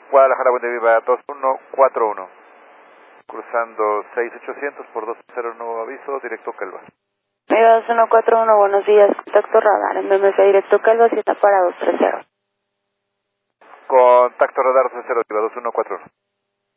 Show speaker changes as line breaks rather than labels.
Guadalajara, Buen de Viva 2141. Cruzando 6800 por 20, nuevo aviso, directo Calva.
Viva 2141, buenos días, contacto radar, en MMC directo Calva, si está para 230.
Contacto radar 20, Viva 2141.